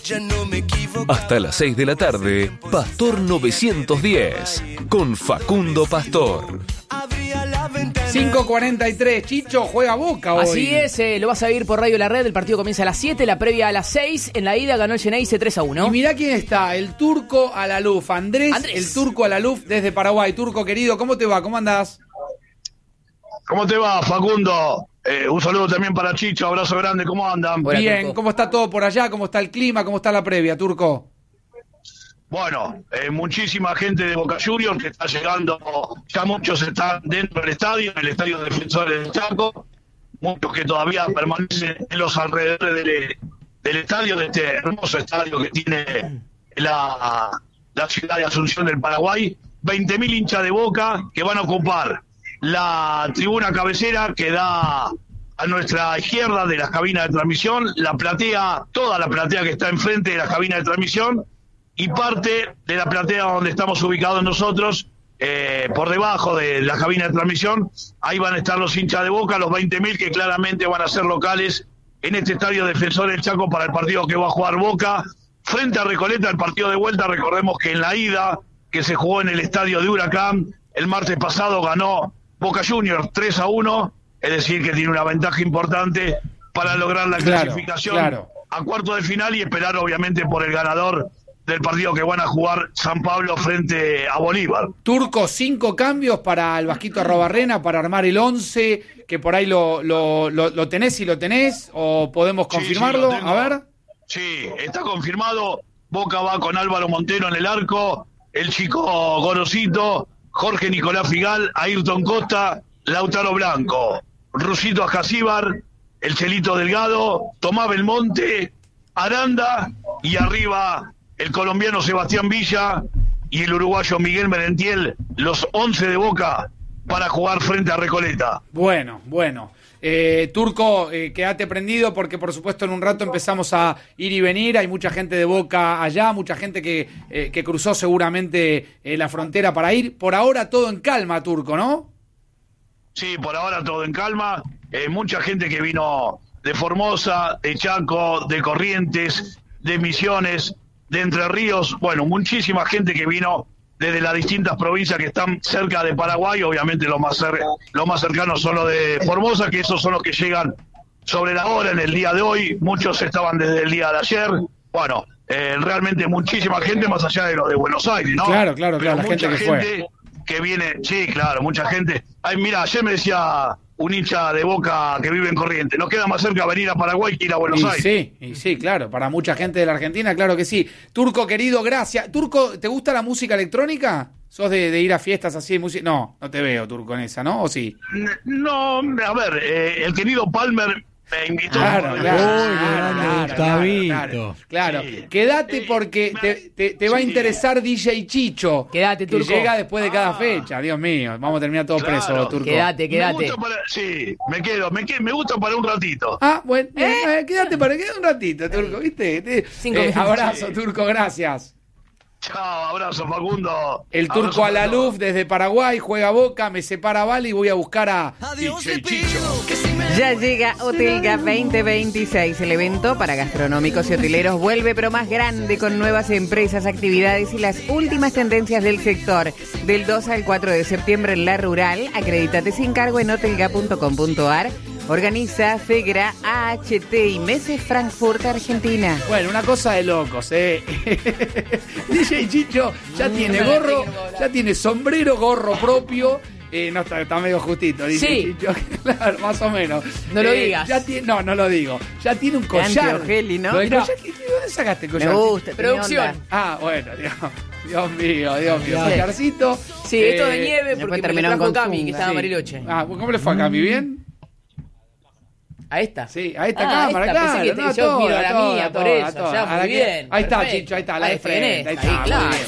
Hasta las 6 de la tarde, Pastor 910, con Facundo Pastor. 5:43, Chicho juega Boca hoy. Así es, lo vas a ver por Radio La Red, el partido comienza a las 7, la previa a las 6, en la ida ganó el Geneise 3-1. Y mirá quién está, el Turco Alaluf, Andrés, el Turco Alaluf desde Paraguay. Turco querido, ¿cómo te va? ¿Cómo andás? ¿Cómo te va, Facundo? Un saludo también para Chicho, abrazo grande, ¿cómo andan? Buena, bien, Turco. ¿Cómo está todo por allá? ¿Cómo está el clima? ¿Cómo está la previa, Turco? Bueno, muchísima gente de Boca Juniors que está llegando, ya muchos están dentro del estadio, en el estadio Defensores del Chaco, muchos que todavía permanecen en los alrededores del estadio, de este hermoso estadio que tiene la ciudad de Asunción del Paraguay. 20.000 hinchas de Boca que van a ocupar la tribuna cabecera que da a nuestra izquierda de las cabinas de transmisión, la platea, toda la platea que está enfrente de las cabinas de transmisión, y parte de la platea donde estamos ubicados nosotros, por debajo de la cabina de transmisión. Ahí van a estar los hinchas de Boca, los 20.000 que claramente van a ser locales en este estadio Defensor del Chaco para el partido que va a jugar Boca frente a Recoleta. El partido de vuelta, recordemos que en la ida que se jugó en el estadio de Huracán el martes pasado ganó Boca Juniors 3-1, es decir que tiene una ventaja importante para lograr la clasificación a cuartos de final y esperar obviamente por el ganador del partido que van a jugar San Pablo frente a Bolívar. Turco, 5 cambios para el Vasquito Arrobarrena para armar el 11, que por ahí lo tenés, o podemos confirmarlo, sí, a ver. Sí, está confirmado. Boca va con Álvaro Montero en el arco, el chico Gorosito, Jorge Nicolás Figal, Ayrton Costa, Lautaro Blanco, Rusito Ascasíbar, el Celito Delgado, Tomás Belmonte, Aranda y arriba el colombiano Sebastián Villa y el uruguayo Miguel Merentiel, los 11 de Boca para jugar frente a Recoleta. Bueno. Turco, quédate prendido porque por supuesto en un rato empezamos a ir y venir. Hay mucha gente de Boca allá, mucha gente que cruzó seguramente la frontera para ir. Por ahora todo en calma, Turco, ¿no? Sí, por ahora todo en calma. Mucha gente que vino de Formosa, de Chaco, de Corrientes, de Misiones, de Entre Ríos, bueno, muchísima gente que vino desde las distintas provincias que están cerca de Paraguay. Obviamente los más cercanos son los de Formosa, que esos son los que llegan sobre la hora en el día de hoy. Muchos estaban desde el día de ayer. Bueno, realmente muchísima gente más allá de lo de Buenos Aires, ¿no? Claro, la gente que fue. Que viene, sí, claro, mucha gente. Ay, mira, ayer me decía un hincha de Boca que vive en Corrientes, nos queda más cerca venir a Paraguay que ir a Buenos Aires. Sí, claro, para mucha gente de la Argentina, claro que sí. Turco, querido, gracias. Turco, ¿te gusta la música electrónica? ¿Sos de ir a fiestas así de música? No te veo, Turco, en esa, ¿no? ¿O sí? No, a ver, el querido Palmer me invitó. Claro. Sí. Quédate porque te va a interesar DJ Chicho. Quédate, Turco. Que llega después de cada fecha. Dios mío, vamos a terminar todos presos, Turco. Quédate. Me quedo, me gusta para un ratito. Bueno, quédate un ratito, Turco, ¿viste? 5 minutos. Abrazo, Turco, gracias. Chao, abrazo, Facundo. El Turco Alaluf desde Paraguay, juega Boca, me separa Vale y voy a buscar a DJ Chicho. Ya llega Hotelga 2026, el evento para gastronómicos y hoteleros vuelve pero más grande con nuevas empresas, actividades y las últimas tendencias del sector. Del 2 al 4 de septiembre en La Rural, acredítate sin cargo en hotelga.com.ar. Organiza FEGRA, AHT y Meses Frankfurt, Argentina. Bueno, una cosa de locos, DJ Chicho ya tiene gorro, ya tiene sombrero, gorro propio. No, está medio justito, dice Chicho. Claro, más o menos. No lo digas. No lo digo. Ya tiene un collar. Antiogeli, ¿no? ¿Dónde sacaste el collar? Me gusta. Producción. Bueno, Dios mío. Collarcito. Sí, esto de nieve porque me lo trajo Cami, que estaba en Bariloche. ¿Cómo le fue a Cami? ¿Bien? ¿A esta? Sí, a esta cámara, claro. Yo miro a la mía, por eso. Ya, muy bien. Ahí está, Chicho, ahí está, la de frente. Ahí está, claro.